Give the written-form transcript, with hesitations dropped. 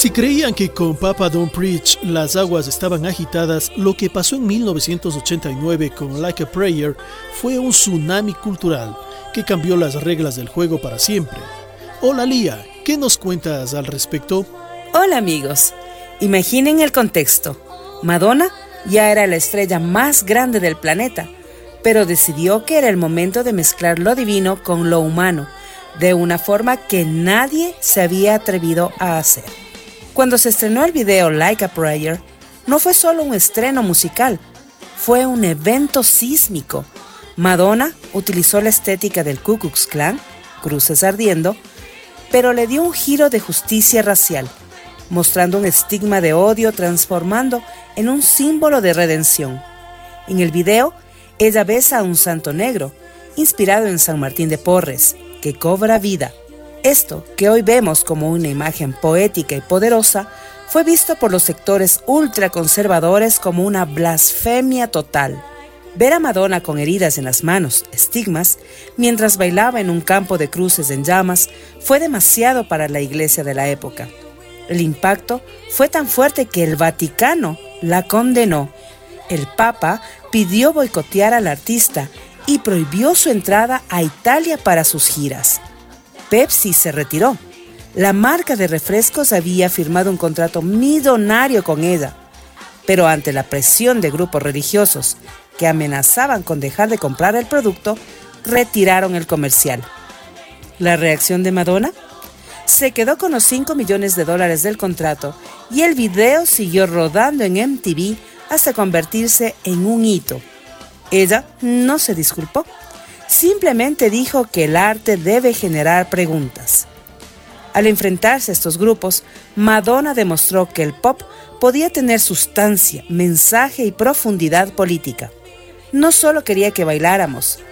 Si creían que con Papa Don't Preach las aguas estaban agitadas, lo que pasó en 1989 con Like a Prayer fue un tsunami cultural que cambió las reglas del juego para siempre. Hola Lía, ¿qué nos cuentas al respecto? Hola amigos, imaginen el contexto. Madonna ya era la estrella más grande del planeta, pero decidió que era el momento de mezclar lo divino con lo humano, de una forma que nadie se había atrevido a hacer. Cuando se estrenó el video Like a Prayer, no fue solo un estreno musical, fue un evento sísmico. Madonna utilizó la estética del Ku Klux Klan, cruces ardiendo, pero le dio un giro de justicia racial, mostrando un estigma de odio transformando en un símbolo de redención. En el video, ella besa a un santo negro, inspirado en San Martín de Porres, que cobra vida. Esto, que hoy vemos como una imagen poética y poderosa, fue visto por los sectores ultraconservadores como una blasfemia total. Ver a Madonna con heridas en las manos, estigmas, mientras bailaba en un campo de cruces en llamas, fue demasiado para la iglesia de la época. El impacto fue tan fuerte que el Vaticano la condenó. El Papa pidió boicotear al artista y prohibió su entrada a Italia para sus giras. Pepsi se retiró. La marca de refrescos había firmado un contrato millonario con ella, pero ante la presión de grupos religiosos que amenazaban con dejar de comprar el producto, retiraron el comercial. ¿La reacción de Madonna? Se quedó con los $5 millones del contrato y el video siguió rodando en MTV hasta convertirse en un hito. Ella no se disculpó, simplemente dijo que el arte debe generar preguntas. Al enfrentarse a estos grupos, Madonna demostró que el pop podía tener sustancia, mensaje y profundidad política. No solo quería que bailáramos,